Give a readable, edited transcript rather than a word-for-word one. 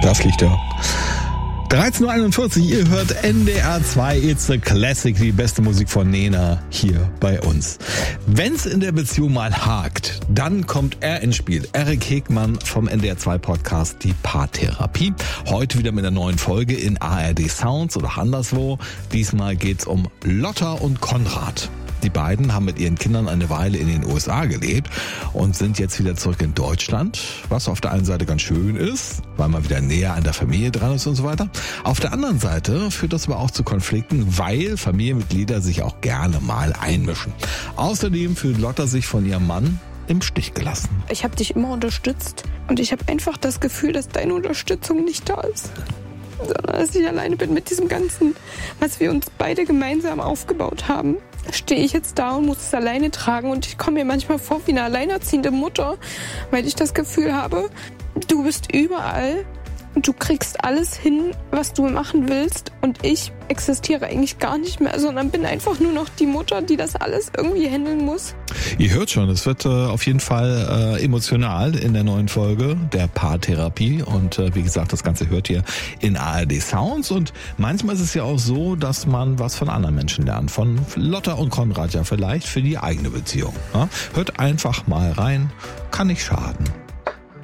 Das liegt ja. 13.41 Uhr, ihr hört NDR 2, It's a Classic, die beste Musik von Nena hier bei uns. Wenn's in der Beziehung mal hakt, dann kommt er ins Spiel. Erik Hegmann vom NDR 2 Podcast, die Paartherapie. Heute wieder mit einer neuen Folge in ARD Sounds oder anderswo. Diesmal geht's um Lotta und Konrad. Die beiden haben mit ihren Kindern eine Weile in den USA gelebt und sind jetzt wieder zurück in Deutschland, was auf der einen Seite ganz schön ist, weil man wieder näher an der Familie dran ist und so weiter. Auf der anderen Seite führt das aber auch zu Konflikten, weil Familienmitglieder sich auch gerne mal einmischen. Außerdem fühlt Lotta sich von ihrem Mann im Stich gelassen. Ich habe dich immer unterstützt und ich habe einfach das Gefühl, dass deine Unterstützung nicht da ist. Sondern dass ich alleine bin mit diesem Ganzen, was wir uns beide gemeinsam aufgebaut haben. Da stehe ich jetzt da und muss es alleine tragen und ich komme mir manchmal vor wie eine alleinerziehende Mutter, weil ich das Gefühl habe, du bist überall und du kriegst alles hin, was du machen willst und ich existiere eigentlich gar nicht mehr, sondern bin einfach nur noch die Mutter, die das alles irgendwie handeln muss. Ihr hört schon, es wird auf jeden Fall emotional in der neuen Folge der Paartherapie und wie gesagt, das Ganze hört ihr in ARD Sounds und manchmal ist es ja auch so, dass man was von anderen Menschen lernt, von Lotta und Konrad ja vielleicht für die eigene Beziehung. Ja? Hört einfach mal rein, kann nicht schaden.